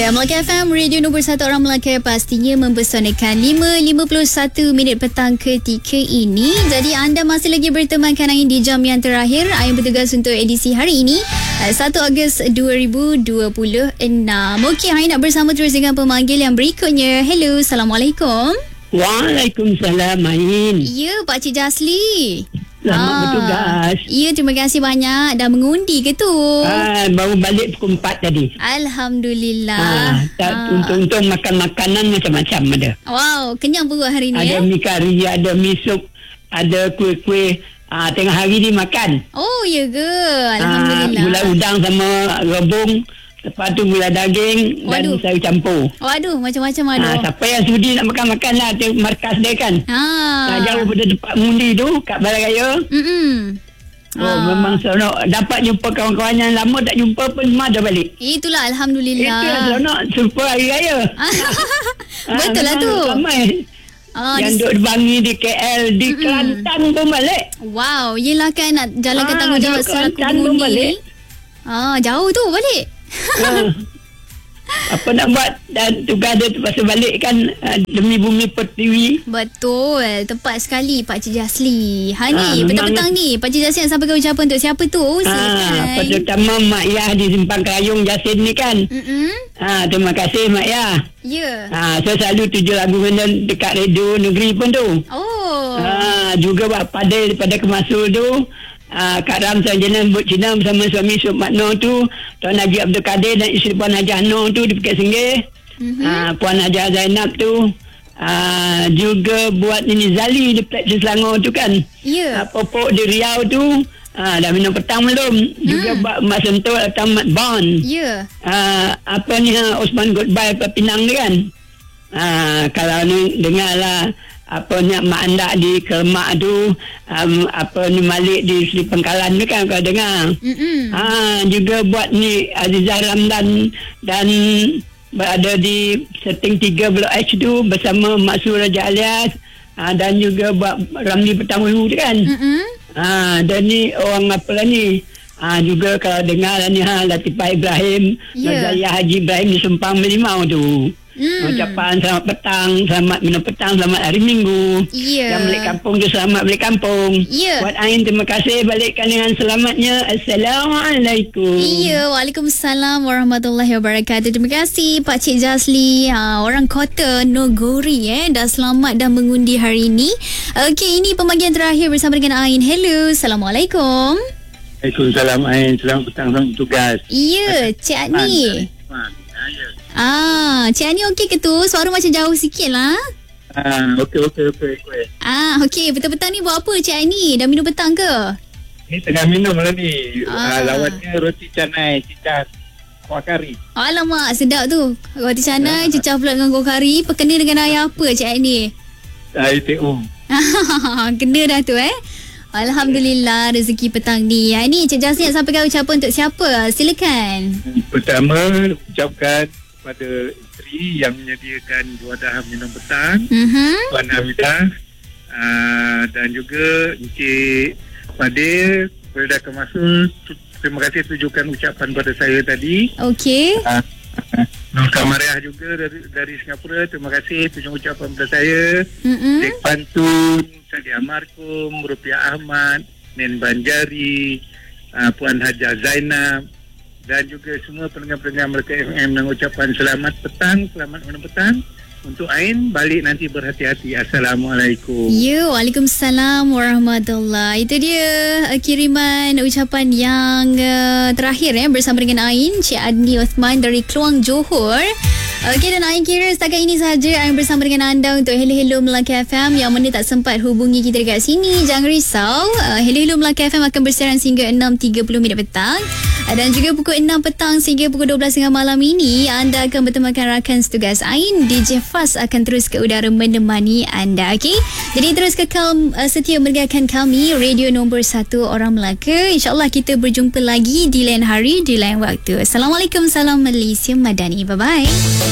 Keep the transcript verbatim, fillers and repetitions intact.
Ya, Melaka F M, radio nombor satu orang Melaka, pastinya mempesonakan. Lima lima puluh satu minit petang ketika ini. Jadi anda masih lagi bertemankan Ain di jam yang terakhir. Ain bertugas untuk edisi hari ini, satu Ogos dua ribu dua puluh enam. Okey, Ain nak bersama terus dengan pemanggil yang berikutnya. Hello, Assalamualaikum. Waalaikumsalam, Ain. Ya, Pakcik Jasli. Selamat ah, bertugas. Ya, terima kasih banyak. Dah mengundi ke tu? Ah, baru balik pukul empat tadi. Alhamdulillah. Ah, ah. Untung-untung makan makanan macam-macam ada. Wow, kenyang perut hari ni. Ada eh? mi kari, ada mi sup, ada kuih-kuih. Ah, tengah hari ni makan. Oh, ya ke? Alhamdulillah. Ah, gulai udang sama rebung. Lepas tu gulai daging. Waduh. Dan sayur campur. Waduh, macam-macam ada. Ah, siapa yang sudi nak makan-makan lah. Tengok markas dia kan. Ah. Ah, jauh pada tempat mundi tu kat Balai Raya. Mm-mm. Oh, ah. memang seronok. Dapat jumpa kawan-kawan yang lama tak jumpa pun semua dah balik. Itulah, Alhamdulillah. Itu yang seronok. Jumpa hari raya. Betul lah tu. Ramai. Oh, yang duduk di Bangi, di K L, di mm-mm. Kelantan pun balik. Wow, yelah kan nak jalankan ah, tanggungjawab selaku pengundi ni. Ah, jauh tu balik. uh, apa nak buat, dan tugas dia terpaksa balik kan, uh, demi bumi pertiwi. Betul, tepat sekali Pakcik Jasli. Ha ni, uh, petang-petang ni Pakcik Jasli nak sampaikan ucapan untuk siapa tu? Silakan. Uh, pertama Mak Yah di Simpang Kerayung Jasin ni kan. uh, Terima kasih Mak Yah. Ya. Yeah. uh, Saya selalu tuju lagu dekat radio negeri pun tu. Oh. uh, Juga buat padai daripada Kemasul tu. Uh, Kak Ram Sarjana Buk Cina bersama suami Syuk Makno tu, Tuan Haji Abdul Kadir dan isteri Puan Haji Noh tu di Bukit Senggih. Mm-hmm. uh, Puan Haji Zainab tu. uh, Juga buat ini Zali di Pleksis Selangor tu kan. Ya. yeah. uh, Popok di Riau tu. uh, Dah minum petang belum? mm. Juga buat Mak Sentul atau Mat Bon. Ya. yeah. uh, Apa ni uh, Osman Goodbye Pinang ni kan. uh, Kalau ni dengar lah apa ni Mak Andak di Kelmak tu, um, apa ni Malik di Seri Pengkalan tu kan, kau dengar. Ha, juga buat ni Azizah Ramdan dan berada di setting tiga Blok H tu bersama Mak Sur Raja Alias. Ha, dan juga buat Ramli Petang Wiru tu kan. Ha, dan ni orang apa lah ni, ha, juga kalau dengar lah ni ha, Latifah Ibrahim, yeah. Nazaliah Haji Ibrahim di Sempang Melimau tu. Hmm. Ucapan selamat petang, selamat minum petang, selamat hari Minggu. Yeah. Yang balik kampung tu selamat balik kampung. Yeah. Buat Ain terima kasih, balikkan dengan selamatnya. Assalamualaikum. Iya, Waalaikumsalam warahmatullahi wabarakatuh. Terima kasih Pakcik Jasli, ha, orang kota Nogori eh, dah selamat dah mengundi hari ini. Okey, ini pembagian terakhir bersama dengan Ain. Hello, Assalamualaikum. Waalaikumsalam Ain, selamat petang, selamat bertugas. Iya, Cik Ani. Ah, Cik Ani okey ke tu? Suara macam jauh sikit lah. Ah, okey, okey, okey. okey. Ah, okey. Petang-petang ni buat apa Cik Ani? Dah minum petang ke? Ni tengah minum lah ni. Ah. Ah, lawannya roti canai, cicah, kuah kari. Alamak, sedap tu. Roti canai, ah. cicah pula dengan kuah kari. Perkena dengan ayah apa Cik Ani? Air teh um. Kena dah tu eh. Alhamdulillah rezeki petang ni. Yang ni Cik Jasli nak sampaikan ucapan untuk siapa? Silakan. Pertama, ucapkan kepada isteri yang menyediakan wadah minum petang, mm-hmm. Puan Hamidah, uh, dan juga Encik Fadil, Perda Kemasul. Terima kasih tujukan ucapan pada saya tadi. Okey. Uh, Nur Kamariah juga dari, dari Singapura. Terima kasih tujukan ucapan pada saya. Mm-hmm. Cik Pantun, Sadi Amarkum, Rupiah Ahmad, Nen Banjari, uh, Puan Haja Zainab, dan juga semua pendengar-pendengar Melaka F M dengan ucapan selamat petang, selamat minum petang. Untuk Ain, balik nanti berhati-hati. Assalamualaikum. Ya, Waalaikumsalam warahmatullahi. Itu dia uh, kiriman ucapan yang uh, terakhir eh, bersama dengan Ain, Cik Adni Osman dari Kluang Johor. Okey, dan Ain kira setakat ini sahaja Ain bersama dengan anda untuk Hello Hello Melaka F M. Yang mana tak sempat hubungi kita dekat sini, jangan risau. uh, Hello Hello Melaka F M akan bersiaran sehingga enam tiga puluh minit petang. Dan juga pukul enam petang sehingga pukul dua belas tengah malam ini anda akan bertemankan rakan setugas Ain. D J Fas akan terus ke udara menemani anda. Okey, jadi terus kekal uh, setia mendengarkan kami, radio nombor satu orang Melaka. InsyaAllah kita berjumpa lagi di lain hari, di lain waktu. Assalamualaikum, salam Malaysia Madani. Bye bye.